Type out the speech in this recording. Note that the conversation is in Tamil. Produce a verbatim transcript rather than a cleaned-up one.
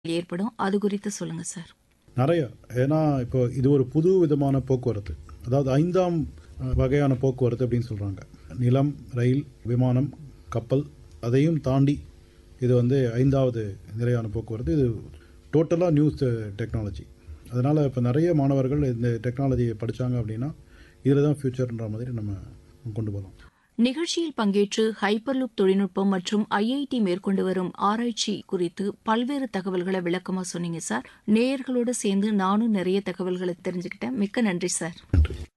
ஏற்படும். அது குறித்து சொல்லுங்க சார். நிறைய. ஏன்னா இப்போ இது ஒரு புது விதமான போக்குவரத்து. அதாவது ஐந்தாம் அஹ், வகையான போக்குவரத்து அப்படின்னு சொல்கிறாங்க. நிலம், ரயில், விமானம், கப்பல், அதையும் தாண்டி இது வந்து ஐந்தாவது நிலையான போக்குவரத்து. இது டோட்டலாக நியூஸ் டெக்னாலஜி. அதனால் இப்போ நிறைய மாணவர்கள் இந்த டெக்னாலஜியை படித்தாங்க அப்படின்னா இதில் தான் ஃப்யூச்சர்ன்ற மாதிரி நம்ம கொண்டு போகலாம். நிகழ்ச்சியில் பங்கேற்று ஹைப்பர்லூப் தொழில்நுட்பம் மற்றும் ஐஐடி மேற்கொண்டு வரும் ஆராய்ச்சி குறித்து பல்வேறு தகவல்களை விளக்கமா சொன்னீங்க சார். நேயர்களோடு சேர்ந்து நானும் நிறைய தகவல்களை தெரிஞ்சுக்கிட்டேன். மிக்க நன்றி சார். நன்றி.